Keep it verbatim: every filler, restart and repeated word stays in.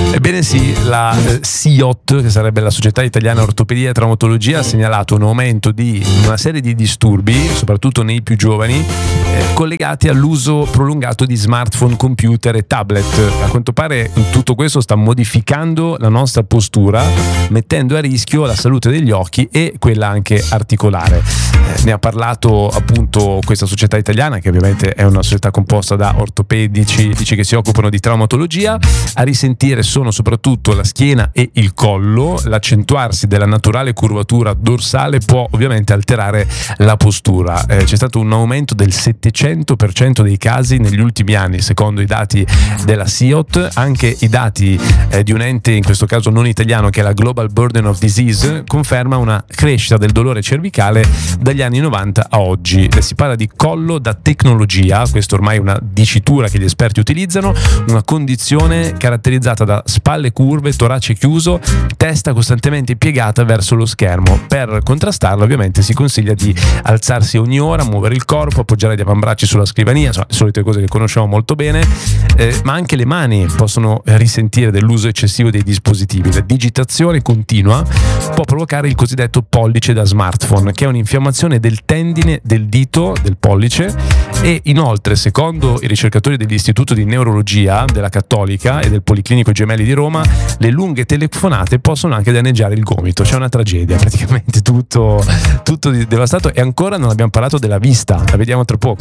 Ebbene sì, la eh, S I O T, che sarebbe la Società Italiana Ortopedia e Traumatologia, ha segnalato un aumento di una serie di disturbi, soprattutto nei più giovani, eh, collegati all'uso prolungato di smartphone, computer e tablet. A quanto pare tutto questo sta modificando la nostra postura, mettendo a rischio la salute degli occhi e quella anche articolare. Eh, ne ha parlato appunto questa società italiana, che ovviamente è una società composta da ortopedici che si occupano di traumatologia. A risentire sono soprattutto la schiena e il collo. L'accentuarsi della naturale curvatura dorsale può ovviamente alterare la postura. Eh, c'è stato un aumento del settecento per cento dei casi negli ultimi anni, secondo i dati della S I O T. Anche i dati eh, di un ente, in questo caso non italiano, che è la Global Burden of Disease, conferma una crescita del dolore cervicale dagli anni novanta a oggi. Eh, si parla di collo da tecnologia, questo ormai è una dicitura che gli esperti utilizzano, una condizione caratterizzata da spalle curve, torace chiuso, testa costantemente piegata verso lo schermo. Per contrastarlo ovviamente si consiglia di alzarsi ogni ora, muovere il corpo, appoggiare gli avambracci sulla scrivania, insomma le solite cose che conosciamo molto bene, eh, ma anche le mani possono risentire dell'uso eccessivo dei dispositivi. La digitazione continua può provocare il cosiddetto pollice da smartphone, che è un'infiammazione del tendine del dito del pollice, e inoltre, secondo i ricercatori dell'Istituto di Neurologia della Cattolica e del Policlinico Gemelli di Roma, le lunghe telefonate possono anche danneggiare il gomito. C'è una tragedia, praticamente tutto, tutto devastato, e ancora non abbiamo parlato della vista, la vediamo tra poco.